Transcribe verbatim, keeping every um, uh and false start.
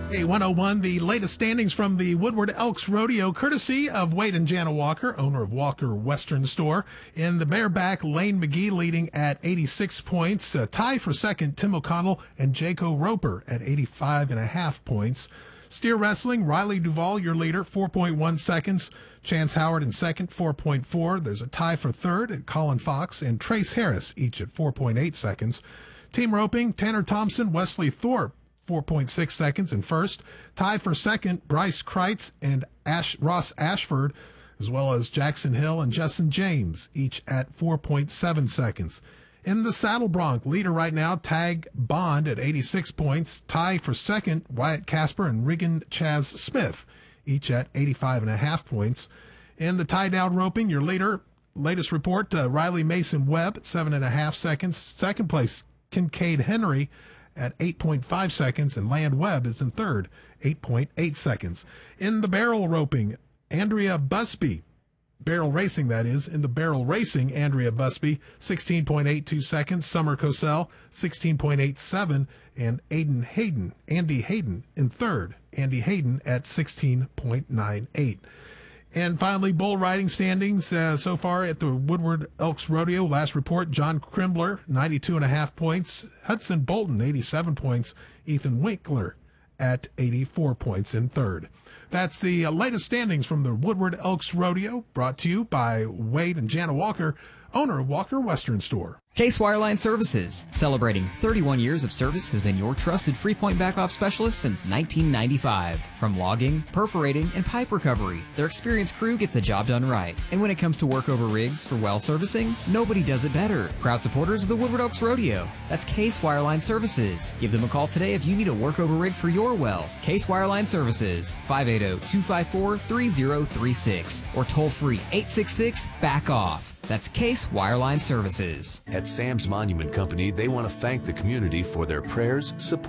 A one oh one, the latest standings from the Woodward Elks Rodeo, courtesy of Wade and Jana Walker, owner of Walker Western Store. In the bareback, Lane McGee leading at eighty-six points. A tie for second, Tim O'Connell and Jaco Roper at eighty-five and a half points. Steer wrestling, Riley Duvall, your leader, four point one seconds. Chance Howard in second, four point four. There's a tie for third at Colin Fox and Trace Harris, each at four point eight seconds. Team roping, Tanner Thompson, Wesley Thorpe, four point six seconds in first. Tie for second, Bryce Kreitz and Ash, Ross Ashford, as well as Jackson Hill and Justin James, each at four point seven seconds. In the saddle bronc, leader right now, Tag Bond at eighty-six points. Tie for second, Wyatt Casper and Regan Chaz Smith, each at eighty-five and a half points. In the tie down roping, your leader, latest report, uh, Riley Mason Webb at seven and a half seconds. Second place, Kincaid Henry at eight point five seconds, and Land Webb is in third, eight point eight seconds. In the barrel roping, Andrea Busby, barrel racing that is, in the barrel racing, Andrea Busby, sixteen point eight two seconds, Summer Cosell, sixteen point eight seven, and Aiden Hayden, Andy Hayden in third, Andy Hayden at sixteen point nine eight. And finally, bull riding standings uh, so far at the Woodward Elks Rodeo. Last report, John Krimbler, ninety-two and a half points. Hudson Bolton, eighty-seven points. Ethan Winkler at eighty-four points in third. That's the uh, latest standings from the Woodward Elks Rodeo, brought to you by Wade and Jana Walker, owner of Walker Western Store. Case Wireline Services, celebrating thirty-one years of service, has been your trusted three-point back-off specialist since nineteen ninety-five. From logging, perforating, and pipe recovery, their experienced crew gets the job done right. And when it comes to workover rigs for well servicing, nobody does it better. Proud supporters of the Woodward Elks Rodeo. That's Case Wireline Services. Give them a call today if you need a workover rig for your well. Case Wireline Services, five eight zero, two five four, three zero three six, or toll free eight six six, back off. That's Case Wireline Services. At Sam's Monument Company, they want to thank the community for their prayers, support,